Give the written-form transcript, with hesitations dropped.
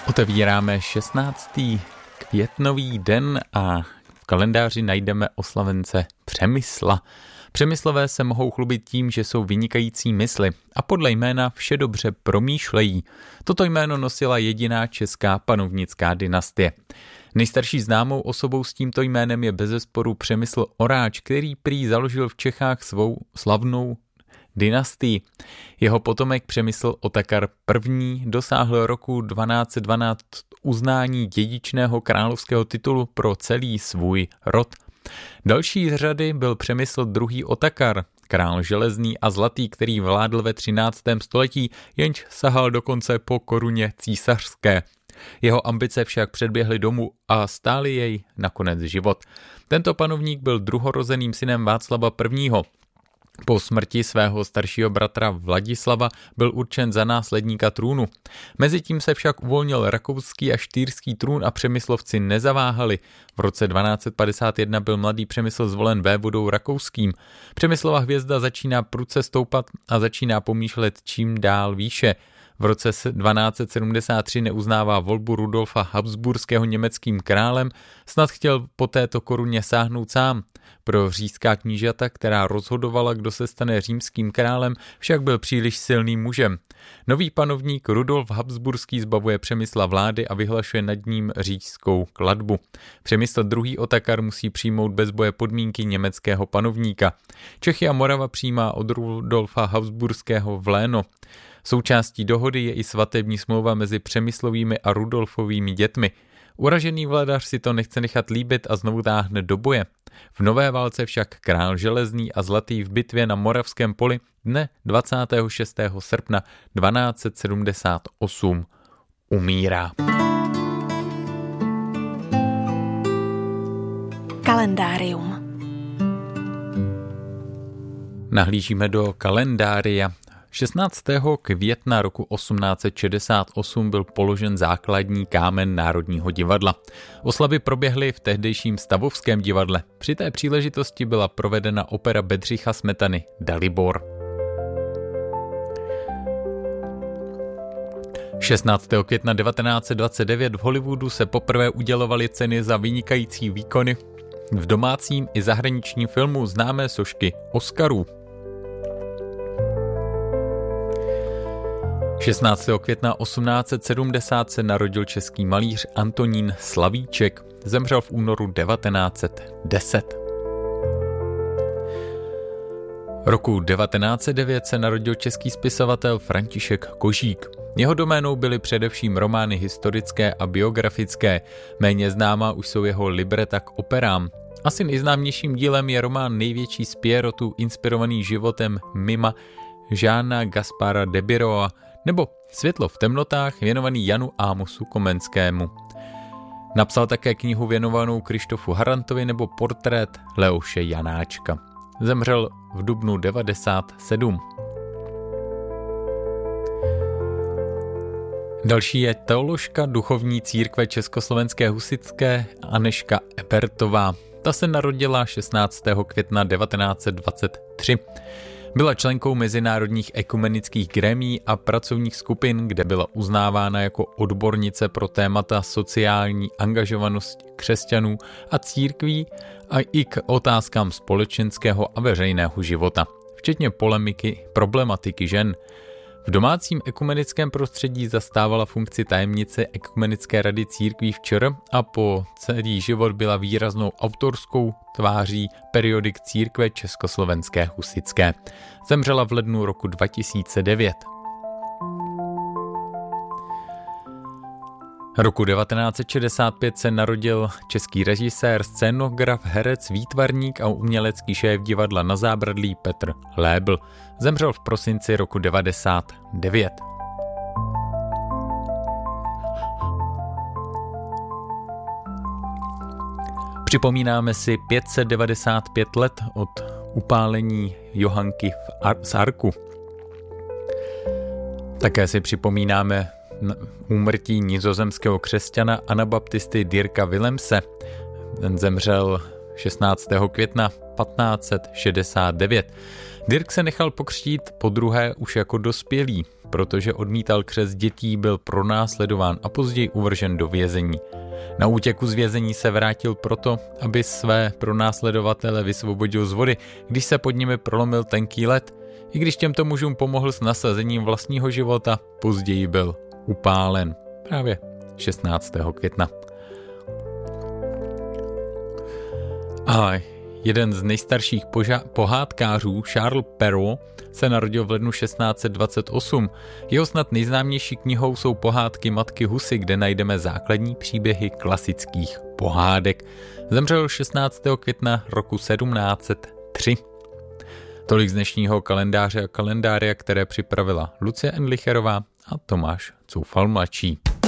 Otevíráme 16. květnový den a v kalendáři najdeme oslavence Přemysla. Přemyslové se mohou chlubit tím, že jsou vynikající mysli a podle jména vše dobře promýšlejí. Toto jméno nosila jediná česká panovnická dynastie. Nejstarší známou osobou s tímto jménem je bezesporu Přemysl Oráč, který prý založil v Čechách svou slavnou dynastii. Jeho potomek Přemysl Otakar I. dosáhl roku 1212 uznání dědičného královského titulu pro celý svůj rod. Další z řady byl Přemysl II. Otakar, král železný a zlatý, který vládl ve 13. století, jenž sahal dokonce po koruně císařské. Jeho ambice však předběhly domů a stály jej nakonec život. Tento panovník byl druhorozeným synem Václava I. Po smrti svého staršího bratra Vladislava byl určen za následníka trůnu. Mezitím se však uvolnil rakouský a štýrský trůn a Přemyslovci nezaváhali. V roce 1251 byl mladý Přemysl zvolen vévodou rakouským. Přemyslova hvězda začíná prudce stoupat a začíná pomýšlet čím dál výše. V roce 1273 neuznává volbu Rudolfa Habsburského německým králem, snad chtěl po této koruně sáhnout sám. Pro říšská knížata, která rozhodovala, kdo se stane římským králem, však byl příliš silným mužem. Nový panovník Rudolf Habsburský zbavuje Přemysla vlády a vyhlašuje nad ním říšskou klatbu. Přemysl II. Otakar musí přijmout bez boje podmínky německého panovníka. Čechy a Morava přijímá od Rudolfa Habsburského vléno. Součástí dohody je i svatební smlouva mezi Přemyslovými a Rudolfovými dětmi. Uražený vladař si to nechce nechat líbit a znovu táhne do boje. V nové válce však král železný a zlatý v bitvě na Moravském poli dne 26. srpna 1278 umírá. Kalendárium. Nahlížíme do kalendária. 16. května roku 1868 byl položen základní kámen Národního divadla. Oslavy proběhly v tehdejším Stavovském divadle. Při té příležitosti byla provedena opera Bedřicha Smetany Dalibor. 16. května 1929 v Hollywoodu se poprvé udělovaly ceny za vynikající výkony v domácím i zahraničním filmu známé sošky Oscarů. 16. května 1870 se narodil český malíř Antonín Slavíček. Zemřel v únoru 1910. Roku 1909 se narodil český spisovatel František Kožík. Jeho doménou byly především romány historické a biografické. Méně známá už jsou jeho libreta k operám. Asi nejznámějším dílem je román Největší z Pierrotů inspirovaný životem mima Jeana Gaspara de Biroa, nebo Světlo v temnotách věnovaný Janu Ámosu Komenskému. Napsal také knihu věnovanou Krištofu Harantovi nebo portrét Leoše Janáčka. Zemřel v dubnu 97. Další je teoložka duchovní církve Československé husitské Anežka Ebertová. Ta se narodila 16. května 1923. Byla členkou mezinárodních ekumenických grémií a pracovních skupin, kde byla uznávána jako odbornice pro témata sociální angažovanosti křesťanů a církví a i k otázkám společenského a veřejného života, včetně problematiky žen. V domácím ekumenickém prostředí zastávala funkci tajemnice Ekumenické rady církví v ČR a po celý život byla výraznou autorskou tváří periodik církve Československé husitské. Zemřela v lednu roku 2009. Roku 1965 se narodil český režisér, scénograf, herec, výtvarník a umělecký šéf divadla Na zábradlí Petr Lébl. Zemřel v prosinci roku 1999. Připomínáme si 595 let od upálení Johanky z Arku. Také si připomínáme úmrtí nizozemského křesťana anabaptisty Dirka Willemse. Ten zemřel 16. května 1569. Dirk se nechal pokřtít podruhé už jako dospělý. protože odmítal křest dětí, byl pronásledován a později uvržen do vězení. Na útěku z vězení se vrátil proto, aby své pronásledovatele vysvobodil z vody, když se pod nimi prolomil tenký led. I když těmto mužům pomohl s nasazením vlastního života, později byl upálen. Právě 16. května. A jeden z nejstarších pohádkářů, Charles Perrault, se narodil v lednu 1628. Jeho snad nejznámější knihou jsou pohádky Matky Husy, kde najdeme základní příběhy klasických pohádek. Zemřel 16. května roku 1703. Tolik z dnešního kalendáře a kalendária, které připravila Lucie Endlicherová a Tomáš Coufal mladší.